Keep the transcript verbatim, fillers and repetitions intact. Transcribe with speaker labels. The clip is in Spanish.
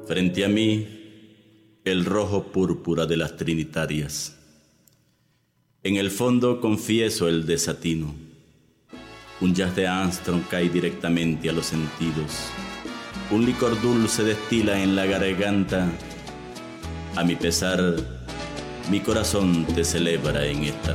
Speaker 1: Frente a mí, el rojo púrpura de las trinitarias. En el fondo confieso el desatino. Un jazz de Armstrong cae directamente a los sentidos. Un licor dulce destila en la garganta. A mi pesar, mi corazón te celebra en esta